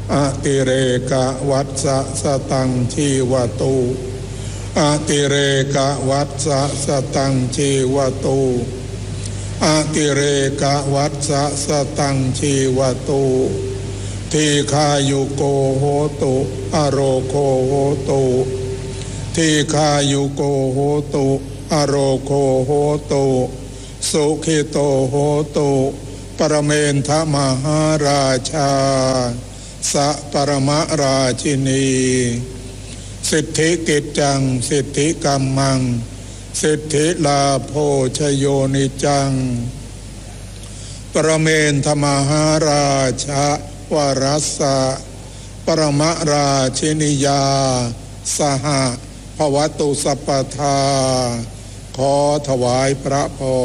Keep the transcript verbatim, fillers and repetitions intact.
อติเรกวัฏสะสตังชีวตุอติเรกวัฏสะสตังชีวตุอติเรกวัฏสะสตังชีวตุทีฆายุโกโหตุอโรโคโหตุทีฆายุโกโหตุอโรโคโหตุสุขิโตโหตุปรเมนทมหาราชาสัปรมราชินีสิทธิกิจจังสิทธิกัมมังสิทธิลาโภชโยนิจังปรเมนทมหาราชาวรัสสะปรมราชินียาสหภวตุสัพพทาขอถวายพระพร